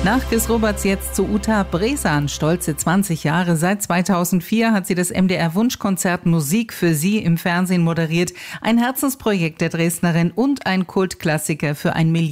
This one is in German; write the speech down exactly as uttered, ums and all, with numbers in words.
Nach Chris Roberts jetzt zu Uta Bresan. Stolze zwanzig Jahre. Seit zweitausendvier hat sie das M D R-Wunschkonzert Musik für Sie im Fernsehen moderiert. Ein Herzensprojekt der Dresdnerin und ein Kultklassiker für ein Milliarden